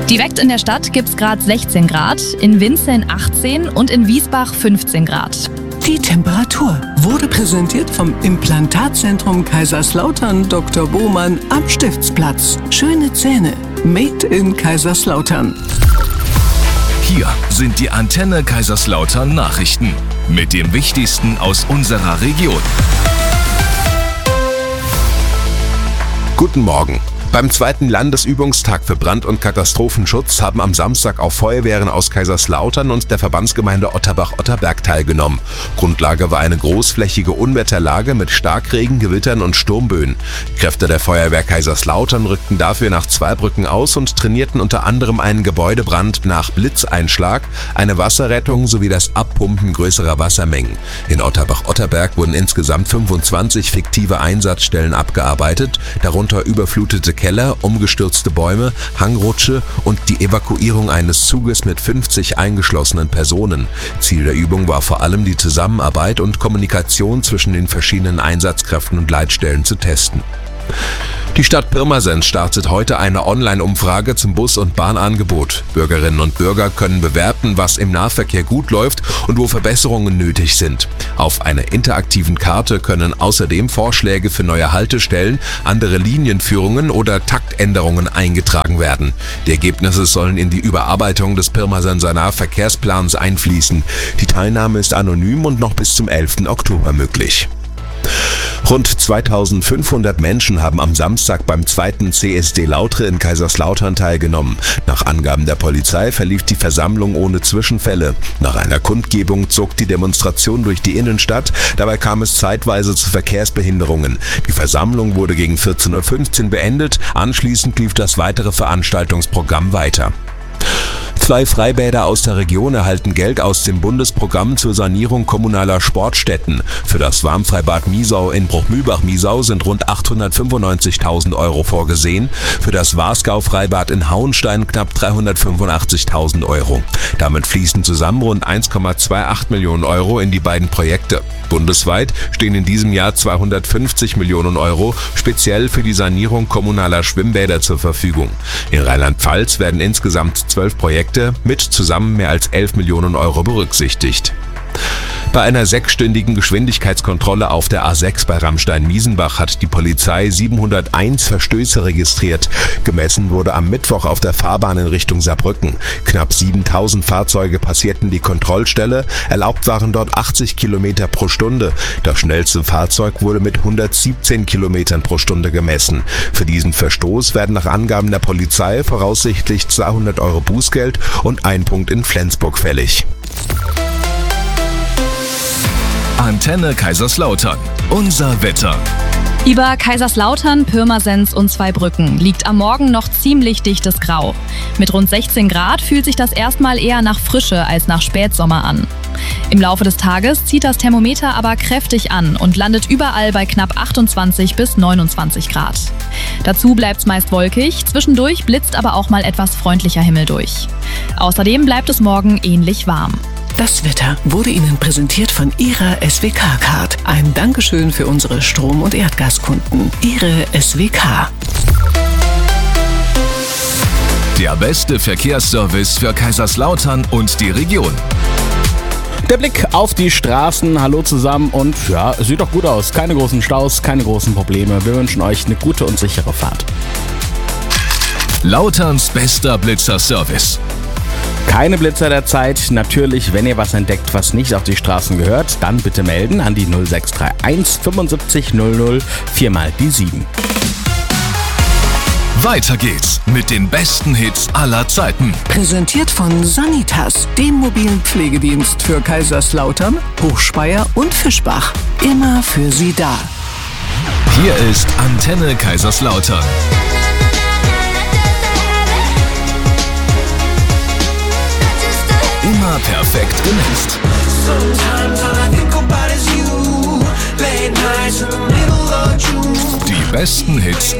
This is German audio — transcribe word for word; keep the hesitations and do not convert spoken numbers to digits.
Direkt in der Stadt gibt es gerade sechzehn Grad, in Winzeln achtzehn und in Wiesbach fünfzehn Grad. Die Temperatur wurde präsentiert vom Implantatzentrum Kaiserslautern Doktor Bohmann am Stiftsplatz. Schöne Zähne, made in Kaiserslautern. Hier sind die Antenne Kaiserslautern Nachrichten mit dem Wichtigsten aus unserer Region. Guten Morgen. Beim zweiten Landesübungstag für Brand- und Katastrophenschutz haben am Samstag auch Feuerwehren aus Kaiserslautern und der Verbandsgemeinde Otterbach-Otterberg teilgenommen. Grundlage war eine großflächige Unwetterlage mit Starkregen, Gewittern und Sturmböen. Kräfte der Feuerwehr Kaiserslautern rückten dafür nach Zweibrücken aus und trainierten unter anderem einen Gebäudebrand nach Blitzeinschlag, eine Wasserrettung sowie das Abpumpen größerer Wassermengen. In Otterbach-Otterberg wurden insgesamt fünfundzwanzig fiktive Einsatzstellen abgearbeitet, darunter überflutete Keller, umgestürzte Bäume, Hangrutsche und die Evakuierung eines Zuges mit fünfzig eingeschlossenen Personen. Ziel der Übung war vor allem die Zusammenarbeit und Kommunikation zwischen den verschiedenen Einsatzkräften und Leitstellen zu testen. Die Stadt Pirmasens startet heute eine Online-Umfrage zum Bus- und Bahnangebot. Bürgerinnen und Bürger können bewerten, was im Nahverkehr gut läuft und wo Verbesserungen nötig sind. Auf einer interaktiven Karte können außerdem Vorschläge für neue Haltestellen, andere Linienführungen oder Taktänderungen eingetragen werden. Die Ergebnisse sollen in die Überarbeitung des Pirmasenser Nahverkehrsplans einfließen. Die Teilnahme ist anonym und noch bis zum elften Oktober möglich. Rund zweitausendfünfhundert Menschen haben am Samstag beim zweiten C S D Lautre in Kaiserslautern teilgenommen. Nach Angaben der Polizei verlief die Versammlung ohne Zwischenfälle. Nach einer Kundgebung zog die Demonstration durch die Innenstadt. Dabei kam es zeitweise zu Verkehrsbehinderungen. Die Versammlung wurde gegen vierzehn Uhr fünfzehn beendet. Anschließend lief das weitere Veranstaltungsprogramm weiter. Zwei Freibäder aus der Region erhalten Geld aus dem Bundesprogramm zur Sanierung kommunaler Sportstätten. Für das Warmfreibad Miesau in Bruchmühlbach-Miesau sind rund achthundertfünfundneunzigtausend Euro vorgesehen, für das Wasgau-Freibad in Hauenstein knapp dreihundertfünfundachtzigtausend Euro. Damit fließen zusammen rund eins Komma achtundzwanzig Millionen Euro in die beiden Projekte. Bundesweit stehen in diesem Jahr zweihundertfünfzig Millionen Euro speziell für die Sanierung kommunaler Schwimmbäder zur Verfügung. In Rheinland-Pfalz werden insgesamt zwölf Projekte mit zusammen mehr als elf Millionen Euro berücksichtigt. Bei einer sechsstündigen Geschwindigkeitskontrolle auf der A sechs bei Ramstein-Miesenbach hat die Polizei siebenhunderteins Verstöße registriert. Gemessen wurde am Mittwoch auf der Fahrbahn in Richtung Saarbrücken. Knapp siebentausend Fahrzeuge passierten die Kontrollstelle. Erlaubt waren dort achtzig Kilometer pro Stunde. Das schnellste Fahrzeug wurde mit hundertsiebzehn Kilometern pro Stunde gemessen. Für diesen Verstoß werden nach Angaben der Polizei voraussichtlich zweihundert Euro Bußgeld und ein Punkt in Flensburg fällig. Antenne Kaiserslautern. Unser Wetter. Über Kaiserslautern, Pirmasens und Zweibrücken liegt am Morgen noch ziemlich dichtes Grau. Mit rund sechzehn Grad fühlt sich das erstmal eher nach Frische als nach Spätsommer an. Im Laufe des Tages zieht das Thermometer aber kräftig an und landet überall bei knapp achtundzwanzig bis neunundzwanzig Grad. Dazu bleibt es meist wolkig, zwischendurch blitzt aber auch mal etwas freundlicher Himmel durch. Außerdem bleibt es morgen ähnlich warm. Das Wetter wurde Ihnen präsentiert von Ihrer S W K-Card. Ein Dankeschön für unsere Strom- und Erdgaskunden. Ihre S W K. Der beste Verkehrsservice für Kaiserslautern und die Region. Der Blick auf die Straßen, hallo zusammen und ja, sieht doch gut aus. Keine großen Staus, keine großen Probleme. Wir wünschen euch eine gute und sichere Fahrt. Lauterns bester Blitzer-Service. Keine Blitzer der Zeit. Natürlich, wenn ihr was entdeckt, was nicht auf die Straßen gehört, dann bitte melden an die null sechs drei eins fünfundsiebzig null null, viermal die sieben. Weiter geht's mit den besten Hits aller Zeiten. Präsentiert von Sanitas, dem mobilen Pflegedienst für Kaiserslautern, Hochspeyer und Fischbach. Immer für Sie da. Hier ist Antenne Kaiserslautern. Immer perfekt gemixt. Die besten Hits